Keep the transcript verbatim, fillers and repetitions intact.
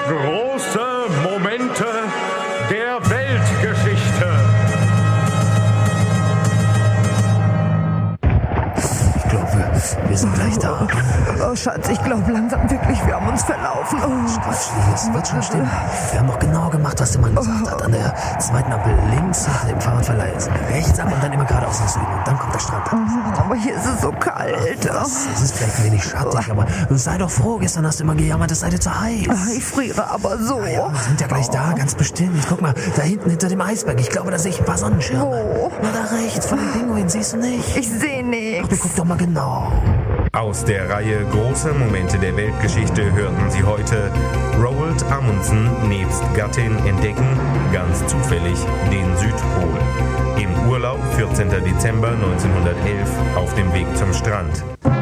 Große Momente der Weltgeschichte. Ich glaube, wir sind gleich da. Oh, Schatz, ich glaube langsam wirklich, wir haben uns verlaufen. Oh. Es wird schon stimmen. Wir haben noch genau gemacht, was der Mann gesagt hat. An der zweiten Ampel links hinter dem Fahrradverleih ist rechts ab und dann immer geradeaus nach Süden. Und dann kommt der Strand. Aber hier ist es so kalt. Ach, es ist vielleicht ein wenig schattig, aber sei doch froh. Gestern hast du immer gejammert, es sei dir zu heiß. Ich friere aber so. Ja, wir sind ja gleich da, ganz bestimmt. Guck mal, da hinten hinter dem Eisberg. Ich glaube, da sehe ich ein paar Sonnenschirme. Wo? Na, da rechts von dem Pinguin, siehst du nicht? Ich sehe Ach, du nichts. guck doch mal genau. Aus der Reihe Große Momente der Weltgeschichte hörten Sie heute Roald Amundsen nebst Gattin entdecken, ganz zufällig, den Südpol. Im Urlaub vierzehnten Dezember neunzehnhundertelf auf dem Weg zum Strand.